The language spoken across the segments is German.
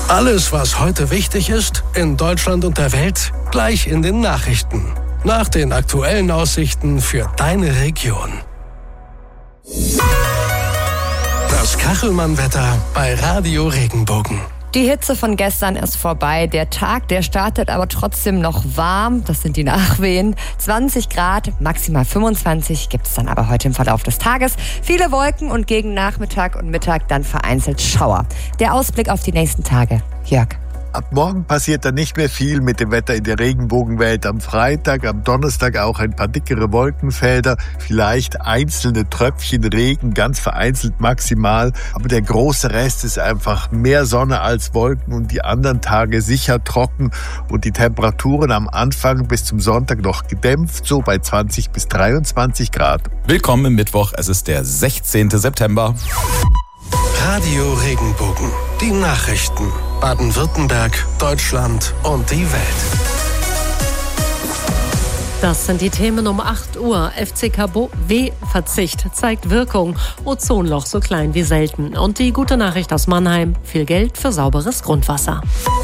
Alles, was heute wichtig ist, in Deutschland und der Welt, gleich in den Nachrichten. Nach den aktuellen Aussichten für deine Region. Das Kachelmann-Wetter bei Radio Regenbogen. Die Hitze von gestern ist vorbei. Der Tag, der startet aber trotzdem noch warm. Das sind die Nachwehen. 20 Grad, maximal 25 gibt es dann aber heute im Verlauf des Tages. Viele Wolken und gegen Nachmittag und Mittag dann vereinzelt Schauer. Der Ausblick auf die nächsten Tage. Jörg. Ab morgen passiert dann nicht mehr viel mit dem Wetter in der Regenbogenwelt. Am Freitag, am Donnerstag auch ein paar dickere Wolkenfelder, vielleicht einzelne Tröpfchen Regen, ganz vereinzelt maximal. Aber der große Rest ist einfach mehr Sonne als Wolken und die anderen Tage sicher trocken und die Temperaturen am Anfang bis zum Sonntag noch gedämpft, so bei 20 bis 23 Grad. Willkommen im Mittwoch, es ist der 16. September. Radio Regenbogen, die Nachrichten. Baden-Württemberg, Deutschland und die Welt. Das sind die Themen um 8 Uhr. FCKW-Verzicht zeigt Wirkung. Ozonloch so klein wie selten. Und die gute Nachricht aus Mannheim: viel Geld für sauberes Grundwasser.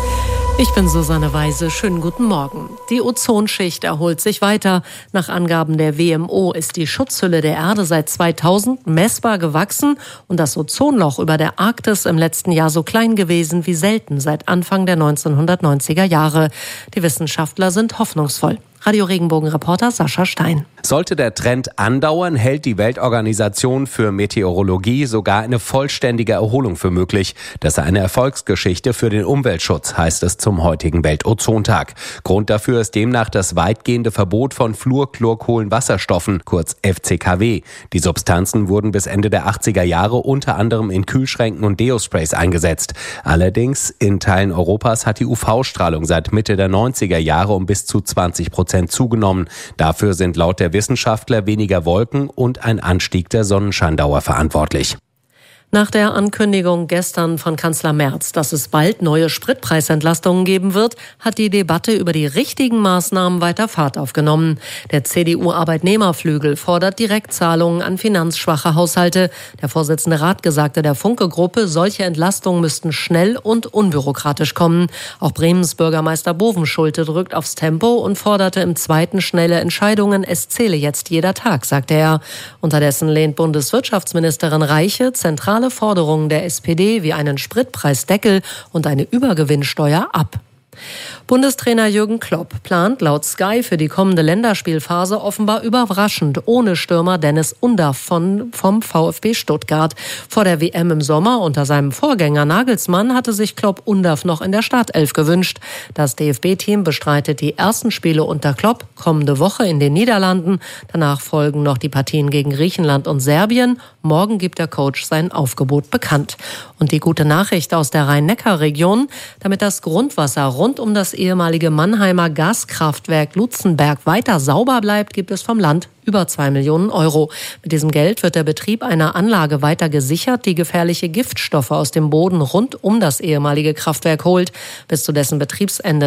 Ich bin Susanne Weise. Schönen guten Morgen. Die Ozonschicht erholt sich weiter. Nach Angaben der WMO ist die Schutzhülle der Erde seit 2000 messbar gewachsen und das Ozonloch über der Arktis im letzten Jahr so klein gewesen wie selten seit Anfang der 1990er Jahre. Die Wissenschaftler sind hoffnungsvoll. Radio Regenbogen-Reporter Sascha Stein. Sollte der Trend andauern, hält die Weltorganisation für Meteorologie sogar eine vollständige Erholung für möglich. Das sei eine Erfolgsgeschichte für den Umweltschutz, heißt es zum heutigen Weltozontag. Grund dafür ist demnach das weitgehende Verbot von Fluorchlorkohlenwasserstoffen, kurz FCKW. Die Substanzen wurden bis Ende der 80er Jahre unter anderem in Kühlschränken und Deosprays eingesetzt. Allerdings in Teilen Europas hat die UV-Strahlung seit Mitte der 90er Jahre um bis zu 20% zugenommen. Dafür sind laut der Wissenschaftler weniger Wolken und ein Anstieg der Sonnenscheindauer verantwortlich. Nach der Ankündigung gestern von Kanzler Merz, dass es bald neue Spritpreisentlastungen geben wird, hat die Debatte über die richtigen Maßnahmen weiter Fahrt aufgenommen. Der CDU-Arbeitnehmerflügel fordert Direktzahlungen an finanzschwache Haushalte. Der Vorsitzende Rath sagte der Funke-Gruppe, solche Entlastungen müssten schnell und unbürokratisch kommen. Auch Bremens Bürgermeister Bovenschulte drückt aufs Tempo und forderte im Zweiten schnelle Entscheidungen. Es zähle jetzt jeder Tag, sagte er. Unterdessen lehnt Bundeswirtschaftsministerin Reiche zentrale Forderungen der SPD wie einen Spritpreisdeckel und eine Übergewinnsteuer ab. Bundestrainer Jürgen Klopp plant laut Sky für die kommende Länderspielphase offenbar überraschend ohne Stürmer Dennis Undaff vom VfB Stuttgart. Vor der WM im Sommer unter seinem Vorgänger Nagelsmann hatte sich Klopp Undaff noch in der Startelf gewünscht. Das DFB-Team bestreitet die ersten Spiele unter Klopp kommende Woche in den Niederlanden. Danach folgen noch die Partien gegen Griechenland und Serbien. Morgen gibt der Coach sein Aufgebot bekannt. Und die gute Nachricht aus der Rhein-Neckar-Region: Damit das Grundwasser rund um das ehemalige Mannheimer Gaskraftwerk Lutzenberg weiter sauber bleibt, gibt es vom Land über 2 Millionen Euro. Mit diesem Geld wird der Betrieb einer Anlage weiter gesichert, die gefährliche Giftstoffe aus dem Boden rund um das ehemalige Kraftwerk holt. Bis zu dessen Betriebsende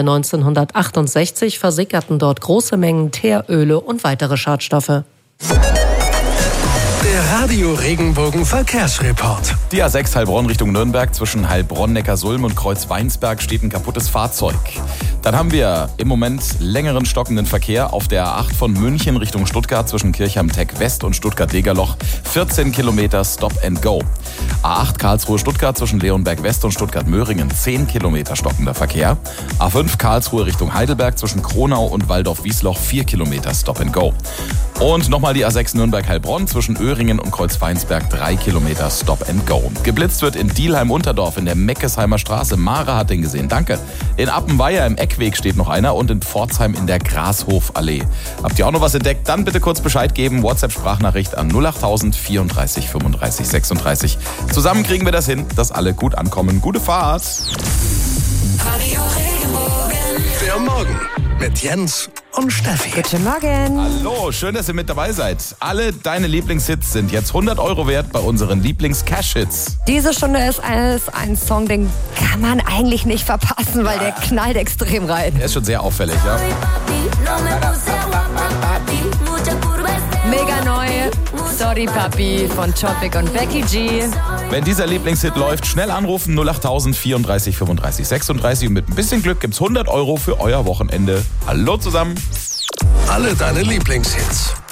1968 versickerten dort große Mengen Teeröle und weitere Schadstoffe. Der Radio Regenbogen Verkehrsreport. Die A6 Heilbronn Richtung Nürnberg zwischen Heilbronn-Neckarsulm und Kreuzweinsberg steht ein kaputtes Fahrzeug. Dann haben wir im Moment längeren stockenden Verkehr auf der A8 von München Richtung Stuttgart zwischen Kirchheim-Teck West und Stuttgart-Degerloch. 14 Kilometer Stop and Go. A8 Karlsruhe-Stuttgart zwischen Leonberg West und Stuttgart-Möhringen. 10 Kilometer stockender Verkehr. A5 Karlsruhe Richtung Heidelberg zwischen Kronau und Waldorf-Wiesloch. 4 Kilometer Stop and Go. Und nochmal die A6 Nürnberg-Heilbronn zwischen Öhringen und Kreuzweinsberg. 3 Kilometer Stop and Go. Geblitzt wird in Dielheim-Unterdorf in der Meckesheimer Straße. Mara hat den gesehen, danke. In Appenweier im Eckweg steht noch einer und in Pforzheim in der Grashofallee. Habt ihr auch noch was entdeckt? Dann bitte kurz Bescheid geben. WhatsApp-Sprachnachricht an 08000 34 35 36. Zusammen kriegen wir das hin, dass alle gut ankommen. Gute Fahrt! Der Morgen mit Jens und Steffi. Guten Morgen. Hallo, schön, dass ihr mit dabei seid. Alle deine Lieblingshits sind jetzt 100 € wert bei unseren Lieblings-Cash-Hits. Diese Stunde ist ein Song, den kann man eigentlich nicht verpassen, weil der knallt extrem rein. Der ist schon sehr auffällig, ja. Mega neu, Sorry Papi von Topic und Becky G. Wenn dieser Lieblingshit läuft, schnell anrufen 08000 34 35 36 und mit ein bisschen Glück gibt's 100 € für euer Wochenende. Hallo zusammen. Alle deine Lieblingshits.